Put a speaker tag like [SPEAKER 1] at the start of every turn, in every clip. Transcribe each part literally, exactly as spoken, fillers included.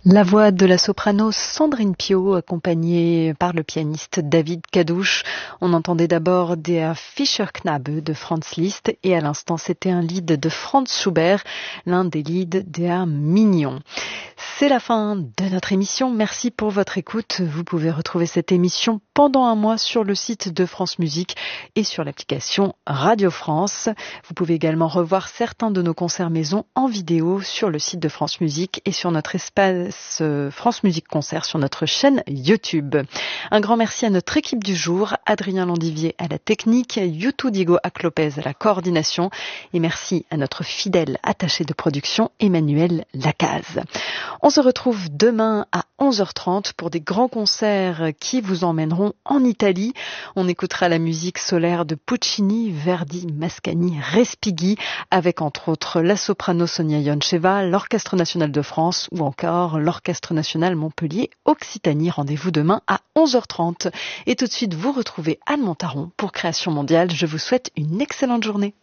[SPEAKER 1] La voix de la soprano Sandrine Piau, accompagnée par le pianiste David Kadouche. On entendait d'abord Der Fischerknabe de Franz Liszt et à l'instant c'était un lied de Franz Schubert, l'un des leads Der Mignon. C'est la fin de notre émission. Merci pour votre écoute. Vous pouvez retrouver cette émission pendant un mois sur le site de France Musique et sur l'application Radio France. Vous pouvez également revoir certains de nos concerts maison en vidéo sur le site de France Musique et sur notre espace France Musique Concert sur notre chaîne YouTube. Un grand merci à notre équipe du jour, Adrien Landivier à la technique, Youtou Diego Aclopez à la coordination et merci à notre fidèle attaché de production Emmanuel Lacaze. On se retrouve demain à onze heures trente pour des grands concerts qui vous emmèneront en Italie. On écoutera la musique solaire de Puccini, Verdi, Mascagni, Respighi, avec entre autres la soprano Sonia Yoncheva, l'Orchestre National de France ou encore l'Orchestre National Montpellier Occitanie. Rendez-vous demain à onze heures trente. Et tout de suite, vous retrouvez Anne Montaron pour Création Mondiale. Je vous souhaite une excellente journée.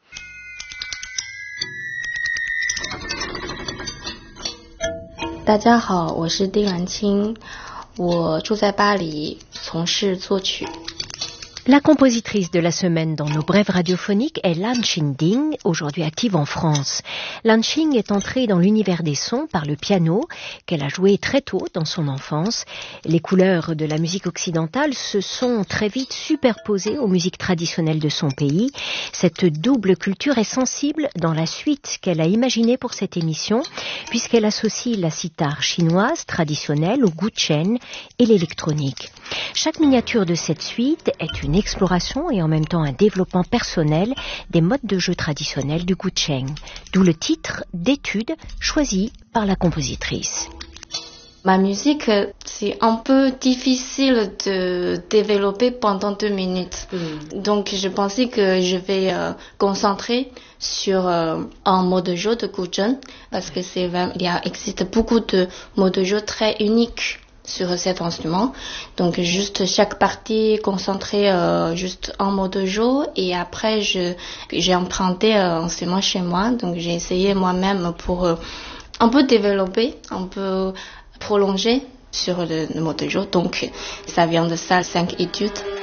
[SPEAKER 2] 大家好，我是丁兰青，我住在巴黎，从事作曲。
[SPEAKER 3] La compositrice de la semaine dans nos brèves radiophoniques est Lan Qingding, aujourd'hui active en France. Lan Qing est entrée dans l'univers des sons par le piano, qu'elle a joué très tôt dans son enfance. Les couleurs de la musique occidentale se sont très vite superposées aux musiques traditionnelles de son pays. Cette double culture est sensible dans la suite qu'elle a imaginée pour cette émission, puisqu'elle associe la sitar chinoise traditionnelle au guchen et l'électronique. Chaque miniature de cette suite est une exploration et en même temps un développement personnel des modes de jeu traditionnels du guchen, d'où le titre d'étude choisi par la compositrice.
[SPEAKER 2] Ma musique, c'est un peu difficile de développer pendant deux minutes. Mm. Donc, je pensais que je vais euh, concentrer sur euh, un mode de jeu de guchen, parce que c'est il y a, existe beaucoup de modes de jeu très uniques sur cet instrument. Donc juste chaque partie concentrée euh, juste en mode de jeu et après je j'ai emprunté euh, un instrument chez moi, donc j'ai essayé moi-même pour euh, un peu développer, un peu prolonger sur le, le mode de jeu. Donc ça vient de ça, cinq études.